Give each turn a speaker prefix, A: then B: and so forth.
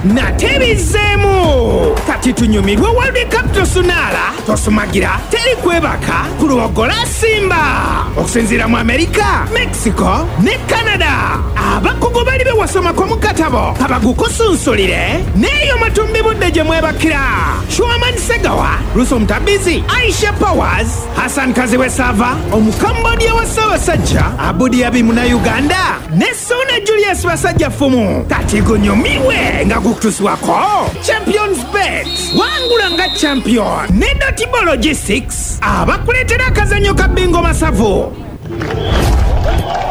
A: nate bizzeemu kati tunyumirwe World Cup tosunaala tosumagira teri kwebaka ku luwogo lwa Simba okusinziira mu Amerika, Mexico ne Canada. Abakugu bali bewasomako mu katabo kabagukusunsulire neeyo matumbi budde gye mwebakira. Shuaman Segawa, Russo Mutabizi, Aisha Powers, Hassan Kaziwe Sava, Omukambodia wa Ssaabasajja Abudi Abi Munnayuganda ne Suna Julius Basajja Fumu. Kati gunyumirwe nga gukutuswako Champions Bet wangula nga champion ne Dotable Logistics abakuleetera akazannyo ka bingo masavu.